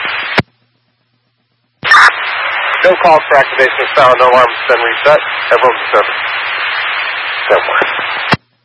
No calls for activation is found. No alarms has been reset. Everyone's in service. 10-1.